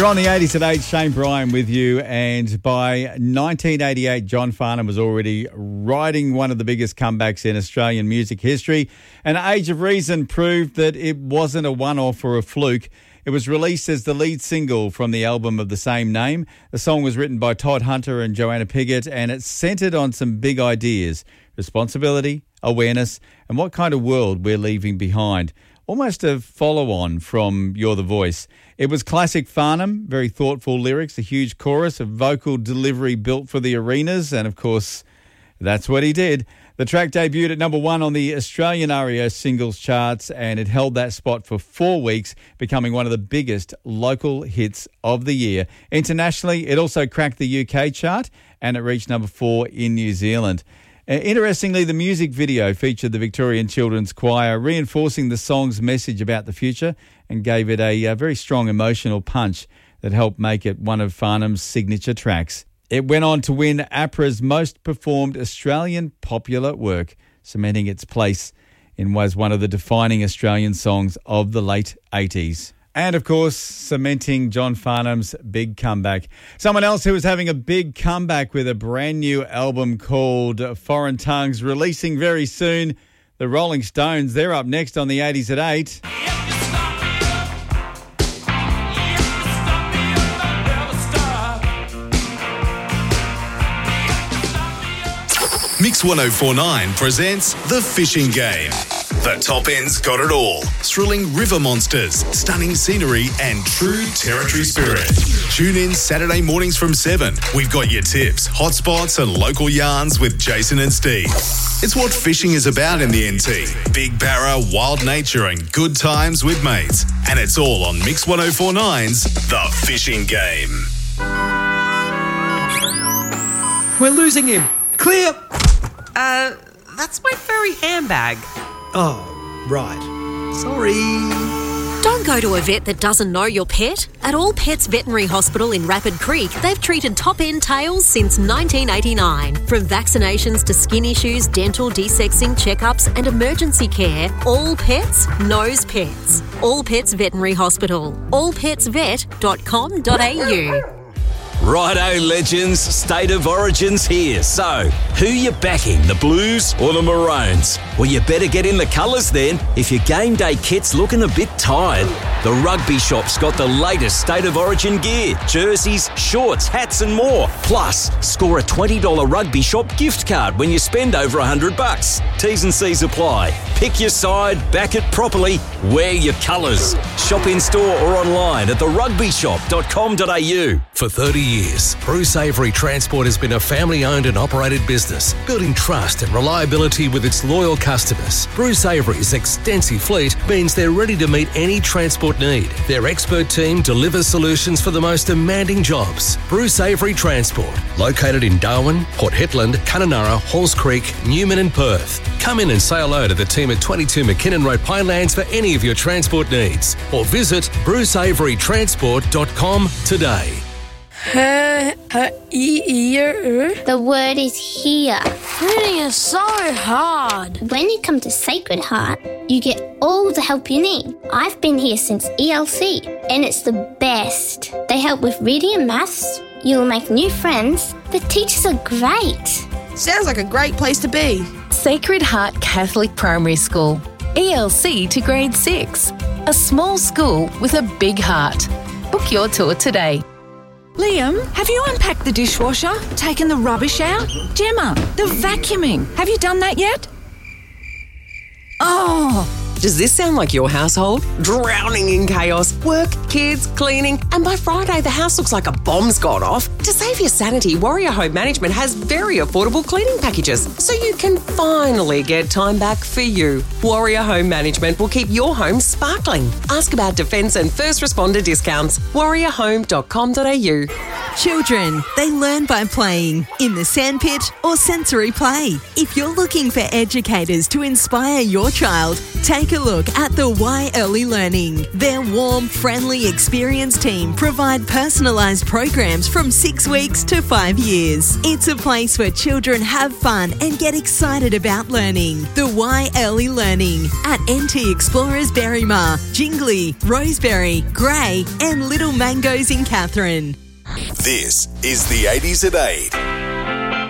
You're on the 80s at 8, Shane Bryan with you, and by 1988, John Farnham was already riding one of the biggest comebacks in Australian music history, and Age of Reason proved that it wasn't a one-off or a fluke. It was released as the lead single from the album of the same name. The song was written by Todd Hunter and Joanna Piggott, and it centred on some big ideas: responsibility, awareness, and what kind of world we're leaving behind. Almost a follow-on from You're the Voice. It was classic Farnham, very thoughtful lyrics, a huge chorus, a vocal delivery built for the arenas, and of course, that's what he did. The track debuted at number 1 on the Australian ARIA singles charts, and it held that spot for 4 weeks, becoming one of the biggest local hits of the year. Internationally, it also cracked the UK chart, and it reached number 4 in New Zealand. Interestingly, the music video featured the Victorian Children's Choir reinforcing the song's message about the future and gave it a very strong emotional punch that helped make it one of Farnham's signature tracks. It went on to win APRA's most performed Australian popular work, cementing its place in was one of the defining Australian songs of the late 80s. And, of course, cementing John Farnham's big comeback. Someone else who is having a big comeback with a brand new album called Foreign Tongues, releasing very soon. The Rolling Stones, they're up next on the 80s at 8. Mix 1049 presents The Fishing Game. The top end's got it all. Thrilling river monsters, stunning scenery, and true territory spirit. Tune in Saturday mornings from 7. We've got your tips, hotspots, and local yarns with Jason and Steve. It's what fishing is about in the NT. Big barra, wild nature, and good times with mates. And it's all on Mix 1049's The Fishing Game. We're losing him. Clear. That's my furry handbag. Oh, right. Sorry. Don't go to a vet that doesn't know your pet. At All Pets Veterinary Hospital in Rapid Creek, they've treated top-end tails since 1989. From vaccinations to skin issues, dental, desexing, checkups and emergency care, All Pets knows pets. All Pets Veterinary Hospital. allpetsvet.com.au. Righto, legends, State of Origin's here. So, who you backing, the Blues or the Maroons? Well, you better get in the colours then if your game day kit's looking a bit tired. The Rugby Shop's got the latest State of Origin gear, jerseys, shorts, hats and more. Plus, score a $20 Rugby Shop gift card when you spend over $100. T's and C's apply. Pick your side, back it properly, wear your colours. Shop in store or online at therugbyshop.com.au. For 30 years, Bruce Avery Transport has been a family-owned and operated business, building trust and reliability with its loyal customers. Bruce Avery's extensive fleet means they're ready to meet any transport need. Their expert team delivers solutions for the most demanding jobs. Bruce Avery Transport, located in Darwin, Port Hedland, Kununurra, Halls Creek, Newman and Perth. Come in and say hello to the team at 22 McKinnon Road, Pinelands for any of your transport needs, or visit bruceaverytransport.com today. The word is here. Reading is so hard. When you come to Sacred Heart, you get all the help you need. I've been here since ELC, and it's the best. They help with reading and maths. You'll make new friends. The teachers are great. Sounds like a great place to be. Sacred Heart Catholic Primary School. ELC to grade 6. A small school with a big heart. Book your tour today. Liam, have you unpacked the dishwasher? Taken the rubbish out? Gemma, the vacuuming. Have you done that yet? Oh. Does this sound like your household? Drowning in chaos, work, kids, cleaning, and by Friday the house looks like a bomb's gone off. To save your sanity, Warrior Home Management has very affordable cleaning packages, so you can finally get time back for you. Warrior Home Management will keep your home sparkling. Ask about defence and first responder discounts. warriorhome.com.au. Children, they learn by playing, in the sandpit or sensory play. If you're looking for educators to inspire your child, take Take a look at the Y Early Learning. Their warm, friendly, experienced team provide personalised programs from 6 weeks to 5 years. It's a place where children have fun and get excited about learning. The Y Early Learning at NT Explorers Berrima, Jingley, Roseberry, Grey and Little Mangoes in Katherine. This is the 80s at 8.